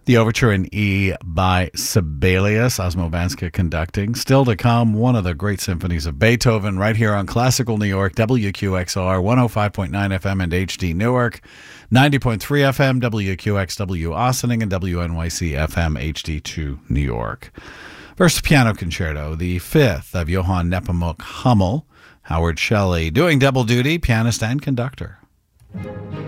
The Overture in E by Sibelius, Osmo Vanska conducting. Still to come, one of the great symphonies of Beethoven right here on Classical New York, WQXR, 105.9 FM and HD Newark, 90.3 FM, WQXW Ossining, and WNYC FM HD2 New York. First piano concerto, the fifth of Johann Nepomuk Hummel, Howard Shelley, doing double duty, pianist and conductor.